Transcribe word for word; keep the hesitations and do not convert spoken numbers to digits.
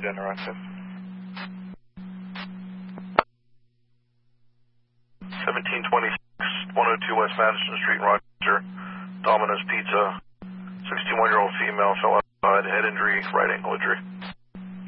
interactive. seventeen twenty-six, one oh two West Madison Street, Roger. Domino's Pizza. sixty-one-year-old female fell outside, head injury, right ankle injury.